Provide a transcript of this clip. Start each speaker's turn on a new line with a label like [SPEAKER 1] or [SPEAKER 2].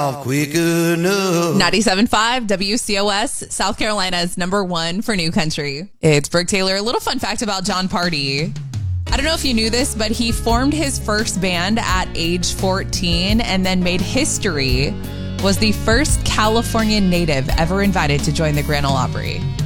[SPEAKER 1] quick enough.
[SPEAKER 2] 97.5 WCOS, South Carolina's #1 for new country. It's Brooke Taylor. A little fun fact about Jon Pardi. I don't know if you knew this, but he formed his first band at age 14 and then made history. Was the first California native ever invited to join the Grand Ole Opry.